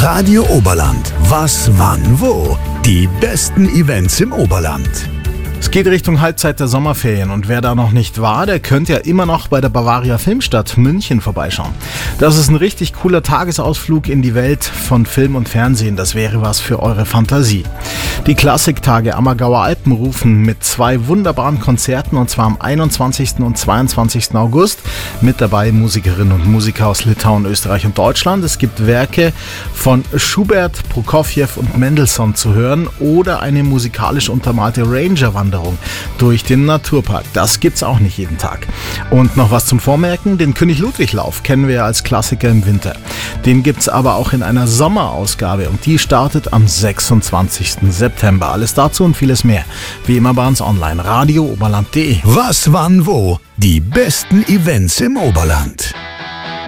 Radio Oberland. Was, wann, wo? Die besten Events im Oberland. Es geht Richtung Halbzeit der Sommerferien und wer da noch nicht war, der könnte ja immer noch bei der Bavaria Filmstadt München vorbeischauen. Das ist ein richtig cooler Tagesausflug in die Welt von Film und Fernsehen. Das wäre was für eure Fantasie. Die Klassiktage Ammergauer Alpen rufen mit 2 wunderbaren Konzerten, und zwar am 21. und 22. August. Mit dabei Musikerinnen und Musiker aus Litauen, Österreich und Deutschland. Es gibt Werke von Schubert, Prokofjew und Mendelssohn zu hören oder eine musikalisch untermalte Ranger-Wanderung durch den Naturpark. Das gibt's auch nicht jeden Tag. Und noch was zum Vormerken, den König-Ludwig-Lauf kennen wir ja als Klassiker im Winter. Den gibt's aber auch in einer Sommerausgabe und die startet am 26. September. Alles dazu und vieles mehr, wie immer bei uns online, radiooberland.de. Was, wann, wo? Die besten Events im Oberland.